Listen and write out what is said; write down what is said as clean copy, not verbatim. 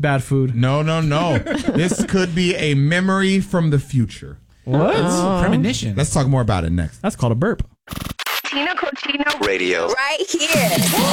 bad food. No. This could be a memory from the future. What? Premonition. Let's talk more about it next. That's called a burp. Tina Cochino Radio. right here.